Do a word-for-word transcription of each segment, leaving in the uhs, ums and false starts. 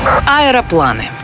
Аэропланы.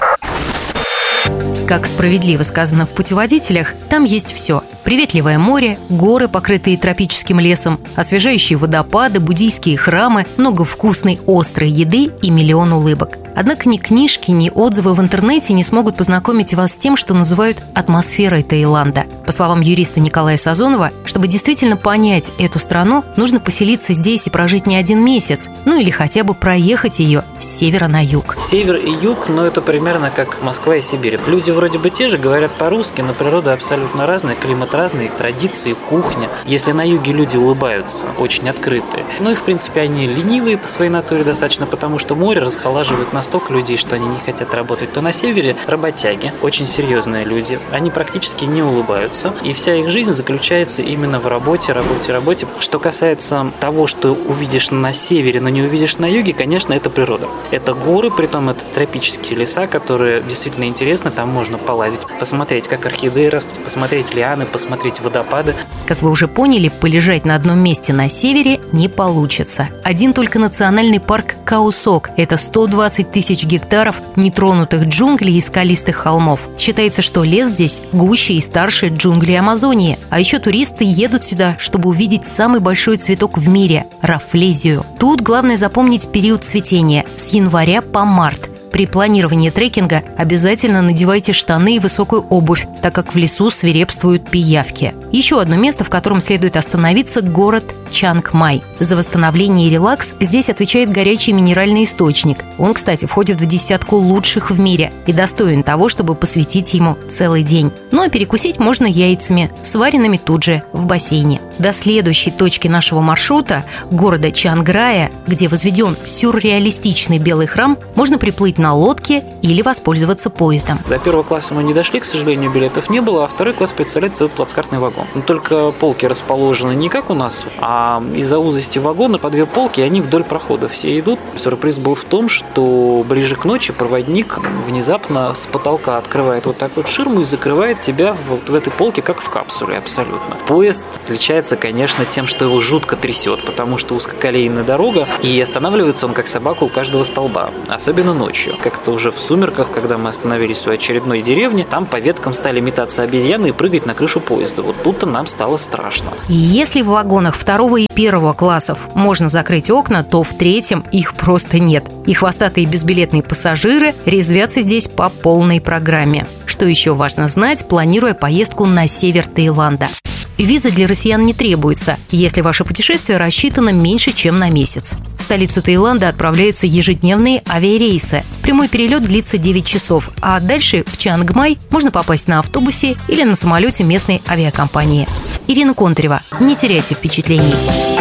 Как справедливо сказано в путеводителях, там есть все. Приветливое море, горы, покрытые тропическим лесом, освежающие водопады, буддийские храмы, много вкусной острой еды и миллион улыбок. Однако ни книжки, ни отзывы в интернете не смогут познакомить вас с тем, что называют атмосферой Таиланда. По словам юриста Николая Сазонова, чтобы действительно понять эту страну, нужно поселиться здесь и прожить не один месяц, ну или хотя бы проехать ее с севера на юг. Север и юг, но это примерно как Москва и Сибирь. Люди вроде бы те же, говорят по-русски, но природа абсолютно разная, климат разный, традиции, кухня. Если на юге люди улыбаются, очень открытые, ну и в принципе они ленивые по своей натуре достаточно, потому что море расхолаживает настолько людей, что они не хотят работать, то на севере работяги, очень серьезные люди, они практически не улыбаются, и вся их жизнь заключается именно в работе, работе, работе. Что касается того, что увидишь на севере, но не увидишь на юге, конечно, это природа. Это горы, притом это тропические леса, которые действительно интересны, там можно полазить, посмотреть, как орхидеи растут, посмотреть лианы, посмотреть водопады. Как вы уже поняли, полежать на одном месте на севере не получится. Один только национальный парк Khao Sok – это сто двадцать тысяч гектаров нетронутых джунглей и скалистых холмов. Считается, что лес здесь гуще и старше джунглей Амазонии. А еще туристы едут сюда, чтобы увидеть самый большой цветок в мире – рафлезию. Тут главное запомнить период цветения – с января по март. При планировании трекинга обязательно надевайте штаны и высокую обувь, так как в лесу свирепствуют пиявки. Еще одно место, в котором следует остановиться – город Чангмай. За восстановление и релакс здесь отвечает горячий минеральный источник. Он, кстати, входит в десятку лучших в мире и достоин того, чтобы посвятить ему целый день. Ну а перекусить можно яйцами, сваренными тут же в бассейне. До следующей точки нашего маршрута – города Чанграя, где возведен сюрреалистичный белый храм, можно приплыть на лодке или воспользоваться поездом. До первого класса мы не дошли, к сожалению, билетов не было, а второй класс представляет собой плацкартный вагон. Но только полки расположены не как у нас, а из-за узости вагона по две полки, и они вдоль прохода все идут. Сюрприз был в том, что ближе к ночи проводник внезапно с потолка открывает вот так вот ширму и закрывает тебя вот в этой полке, как в капсуле абсолютно. Поезд отличается, конечно, тем, что его жутко трясет, потому что узкоколейная дорога, и останавливается он как собака у каждого столба, особенно ночью. Как-то уже в сумерках, когда мы остановились у очередной деревни, там по веткам стали метаться обезьяны и прыгать на крышу поезда. Вот тут-то нам стало страшно. И если в вагонах второго и первого классов можно закрыть окна, то в третьем их просто нет. И хвостатые безбилетные пассажиры резвятся здесь по полной программе. Что еще важно знать, планируя поездку на север Таиланда? Виза для россиян не требуется, если ваше путешествие рассчитано меньше, чем на месяц. В столицу Таиланда отправляются ежедневные авиарейсы. Прямой перелет длится девять часов, а дальше в Чангмай можно попасть на автобусе или на самолете местной авиакомпании. Ирина Контрева. Не теряйте впечатлений.